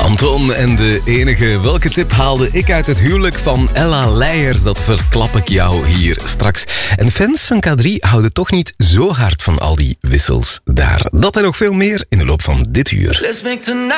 Anton en de enige. Welke tip haalde ik uit het huwelijk van Ella Leijers? Dat verklap ik jou hier straks. En fans van K3 houden toch niet zo hard van al die wissels daar. Dat en nog veel meer in de loop van dit uur.